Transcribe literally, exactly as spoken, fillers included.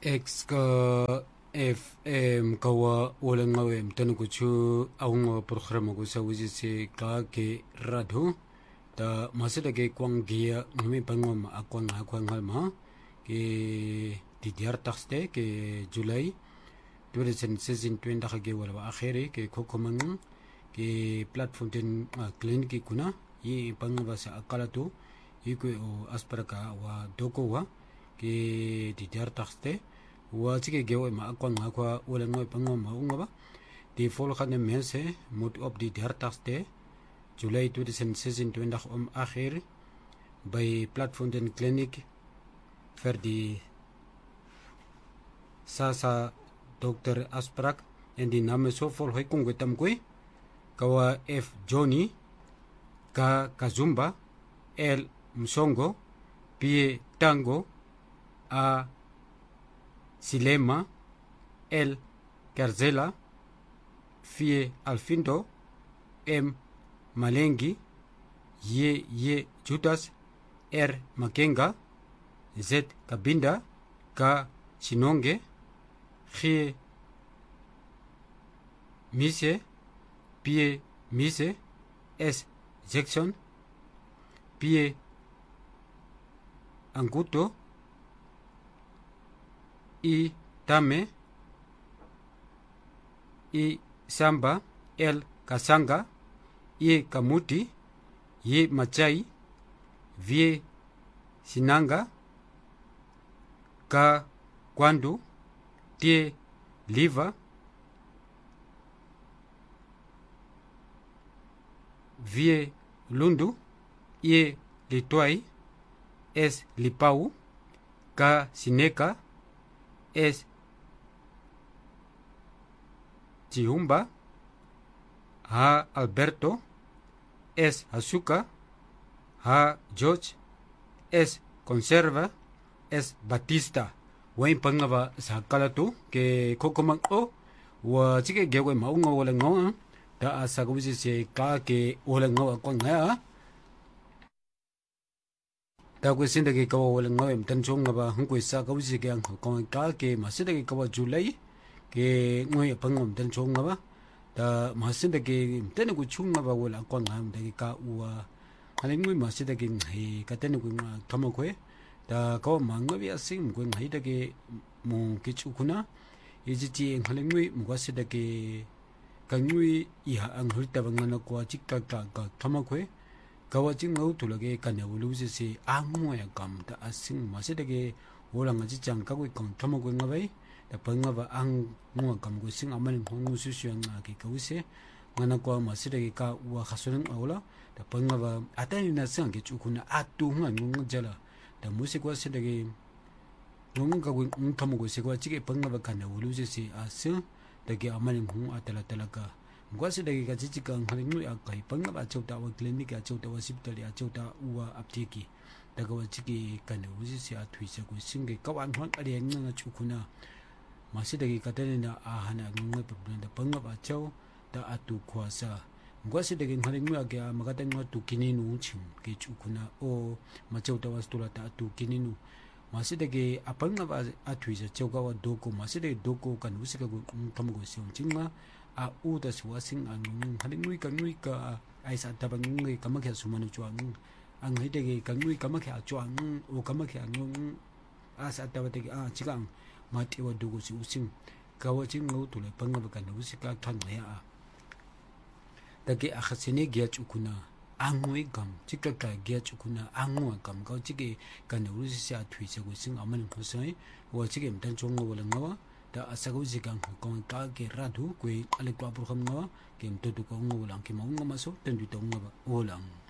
X ka F M kawa wala ngawe mtanu kuchu aunga programa ko sa wisi se ka ke radho ta masada ke kwang gia ngami pangom akwang akwang halma ke didiar taxte ke July dua ribu dua puluh ke wala akhiri ke kokomang ke platform ten klinik kuna yi pangwa sa akala tu iko asparaka wa doko wa ke didiar taxte wa chike gewe ma akwa ngakwa wala ngoy pangom ma unga ba di fol khane mese mut op di dertagste July dua ribu dua puluh om akhir by platform den clinic fer di sasa dokter asprak en di name so fol hoy kung wetam koy kawa F Johnny ka Kazumba L Msongo P Tango A Silema, L. Kerzela, Fie Alfindo, M. Malengi, Ye Ye Judas, R. Makenga, Z. Kabinda, K. Chinonge, G. Mise, P. Mise, S. Jackson, P. Anguto, I Tame, I Samba, L Kasanga, I Kamuti, Y Machai, V Sinanga, K Kwandu, T Liva, V Lundu, I Lituai, S Lipau, K Sineka, S. Chiumba, H. Alberto, S. Azuka, H. George, S. Conserva, S. Batista. Wain pangaba sa kalatu ke kokomang o wa chike gewe maunga wala ngawa da asagawisi se ka ke wala ngawa kwa ngaya ta ko sinda ke kawa wala ngawe tan chonga ba hungko sa ka wisi ke ang ko ka ke masida ke kawa July ke ngoy pangom tan chonga ba ta masinda ke tan ko chunga ba wala ko ngam de ka uwa hali ngoy masida ke ngai ka tan ko thamo ko ta kawa manga bi asing ko ngai de ke mo ke chukuna ejiti hali ngoy mo wasida ke ka ngoy iha ang hulta bangana ko chikka ka ka thamo ko kawaji ngau tulage kanya wulusi si angmo ya kam ta asing masidage wala ngaji jang ka ko kon thamo ko ngabai ta panga ba ang ngo kam ko sing amal hongu susu yang ake kawise ngana ko masidage ka wa khasurin awla ta panga ba atani na sang ke chukuna atu nga ngung jala ta musik wa sidage ngung ka ko thamo ko se ko chike panga ba kanya wulusi si asing dage amal hongu atala talaka ngwase dagi ka chichika ngari ngui akai panga ba chauta wa clinic a chauta wa hospital a chauta wa apteki daga wa chiki kane wusi si athui se ko singe kawan hon ari nga chukuna masi dagi katene na ahana ngai problem da panga ba chau da atu khwasa ngwase dagi ngari ngui aga magata ngwa tu kininu chim ke chukuna o ma chauta wa stola ta atu kininu masi dagi apanga ba athui se chauka wa doko masi dagi doko kan wusi ka ko tamago se chingma a uda suasing ang halingui kanui ka ai sa tabang ngi kamakya sumanu chuang ang hidege kanui kamakya chuang o kamakya ng a sa tabate a chigang mati wa dugo si using kawaching ngau tule pangaba kan usika kan ya a dage a khasene gya chukuna angoi gam chikaka gya chukuna angwa gam ka chige kan usi sa thui se go sing amal khosai wa chige mtan chongo wala ngawa da asago zigang kong ka ke radu kwe ale kwa pro kham ngawa ke mto to ko ngolang ke maunga maso ten du to ngawa olang